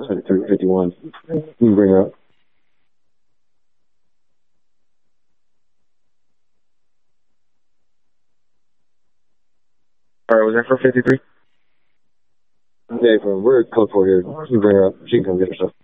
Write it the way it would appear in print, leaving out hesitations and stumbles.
53, 51. You can bring her up. All right, was that for 53? Okay, we're code 4 here. You can bring her up. She can come get her stuff.